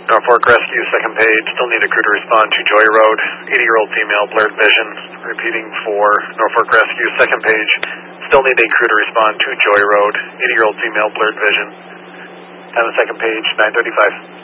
Norfolk Rescue, second page. Still need a crew to respond to Joy Road. 80-year-old female, blurred vision. Repeating for Norfolk Rescue, second page. Still need a crew to respond to Joy Road. 80-year-old female, blurred vision. And the second page, 935.